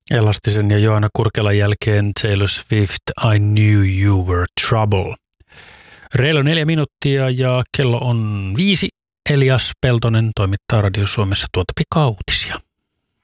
Elastisen ja Johanna Kurkelan jälkeen Taylor Swift, I Knew You Were Trouble. Reilu 4 minuuttia ja kello on 5. Elias Peltonen toimittaa Radio Suomessa tuota pikauutista.